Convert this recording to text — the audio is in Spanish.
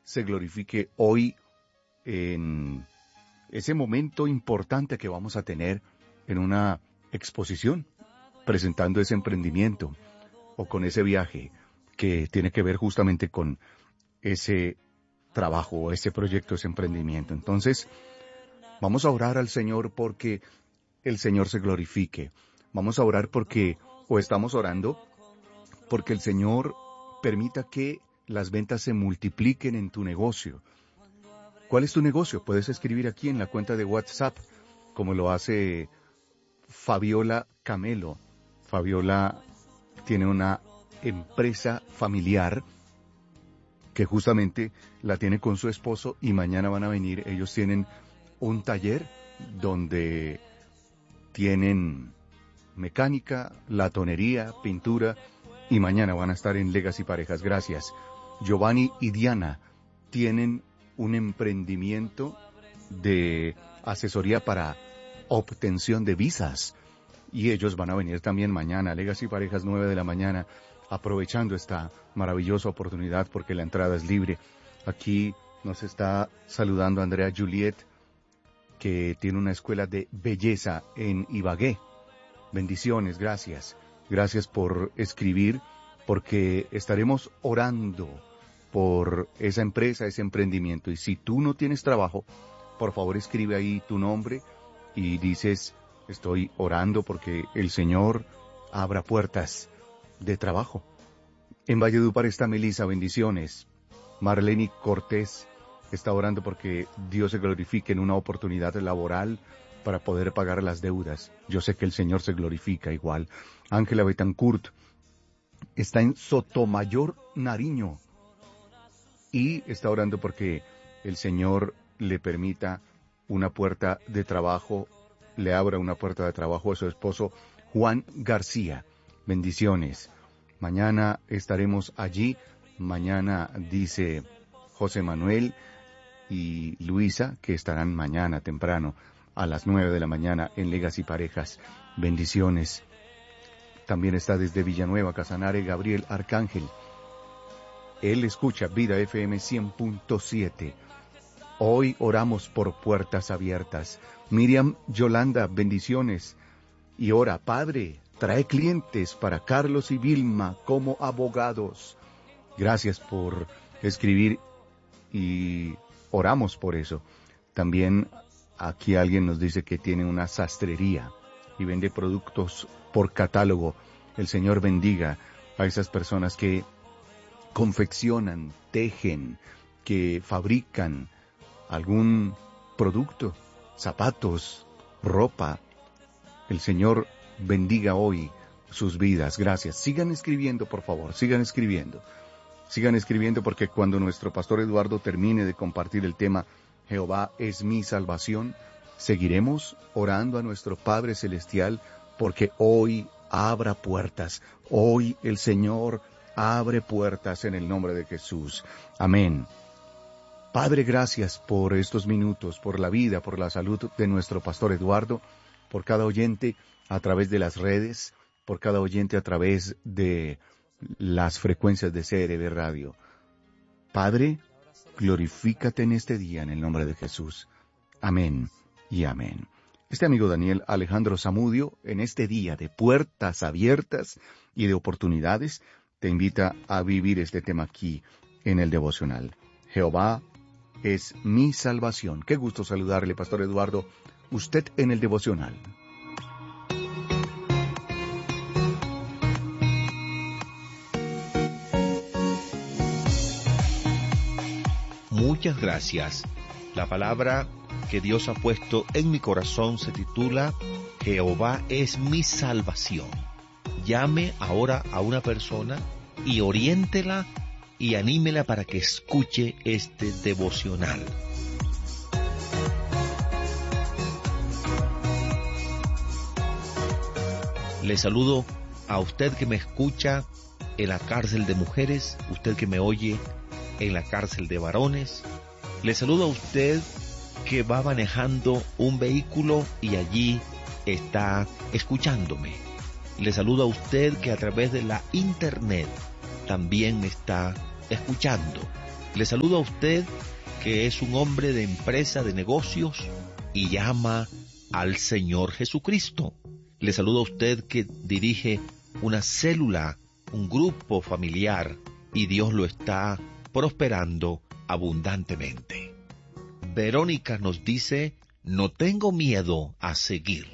se glorifique hoy en ese momento importante que vamos a tener en una exposición, presentando ese emprendimiento o con ese viaje que tiene que ver justamente con ese trabajo, ese proyecto, ese emprendimiento. Entonces, vamos a orar al Señor porque el Señor se glorifique. Vamos a orar estamos orando porque el Señor permita que las ventas se multipliquen en tu negocio. ¿Cuál es tu negocio? Puedes escribir aquí en la cuenta de WhatsApp, como lo hace Fabiola Camelo. Fabiola tiene una empresa familiar que justamente la tiene con su esposo y mañana van a venir. Ellos tienen un taller donde tienen mecánica, latonería, pintura y mañana van a estar en Legacy Parejas. Gracias. Giovanni y Diana tienen un emprendimiento de asesoría para obtención de visas y ellos van a venir también mañana, Legacy Parejas 9 de la mañana, aprovechando esta maravillosa oportunidad porque la entrada es libre. Aquí nos está saludando Andrea Juliet, que tiene una escuela de belleza en Ibagué. Bendiciones, gracias. Gracias por escribir, porque estaremos orando por esa empresa, ese emprendimiento. Y si tú no tienes trabajo, por favor escribe ahí tu nombre y dices, estoy orando porque el Señor abra puertas de trabajo. En Valledupar está Melissa, bendiciones. Marlene Cortés está orando porque Dios se glorifique en una oportunidad laboral para poder pagar las deudas. Yo sé que el Señor se glorifica igual. Ángela Betancourt está en Sotomayor, Nariño, y está orando porque el Señor le permita una puerta de trabajo, le abra una puerta de trabajo a su esposo Juan García. Bendiciones. Mañana estaremos allí. Mañana dice José Manuel y Luisa que estarán mañana temprano a las 9 de la mañana en Legacy Parejas. Bendiciones. También está desde Villanueva, Casanare, Gabriel Arcángel. Él escucha Vida FM 100.7. Hoy oramos por puertas abiertas. Miriam Yolanda, bendiciones. Y ora, Padre, trae clientes para Carlos y Vilma como abogados. Gracias por escribir y oramos por eso. También aquí alguien nos dice que tiene una sastrería y vende productos por catálogo. El Señor bendiga a esas personas que confeccionan, tejen, que fabrican algún producto, zapatos, ropa. El Señor bendiga hoy sus vidas. Gracias. Sigan escribiendo, por favor. Sigan escribiendo. Sigan escribiendo porque cuando nuestro pastor Eduardo termine de compartir el tema Jehová es mi salvación, seguiremos orando a nuestro Padre Celestial porque hoy abra puertas. Hoy el Señor abre puertas en el nombre de Jesús. Amén. Padre, gracias por estos minutos, por la vida, por la salud de nuestro pastor Eduardo, por cada oyente a través de las redes, por cada oyente a través de las frecuencias de CRB Radio. Padre, glorifícate en este día en el nombre de Jesús. Amén y amén. Este amigo Daniel Alejandro Zamudio, en este día de puertas abiertas y de oportunidades, te invita a vivir este tema aquí en el devocional. Jehová es mi salvación. Qué gusto saludarle, Pastor Eduardo, usted en el devocional. Muchas gracias. La palabra que Dios ha puesto en mi corazón se titula Jehová es mi salvación. Llame ahora a una persona y oriéntela y anímela para que escuche este devocional. Le saludo a usted que me escucha en la cárcel de mujeres, usted que me oye en la cárcel de varones. Le saludo a usted que va manejando un vehículo y allí está escuchándome. Le saludo a usted que a través de la internet también me está escuchando. Le saludo a usted que es un hombre de empresa, de negocios y llama al Señor Jesucristo. Le saludo a usted que dirige una célula, un grupo familiar y Dios lo está prosperando abundantemente. Verónica nos dice, no tengo miedo a seguir.